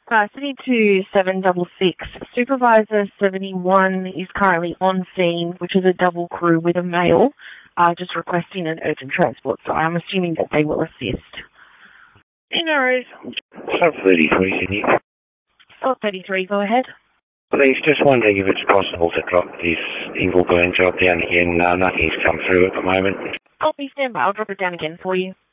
City 2766. Supervisor 71 is currently on scene, which is a double crew with a male, just requesting an urgent transport, so I'm assuming that they will assist. No worries. Sub 33, can you? Sub 33, go ahead. Please, just wondering if it's possible to drop this Ingleburn job down again. Nothing's come through at the moment. Copy, stand by. I'll drop it down again for you.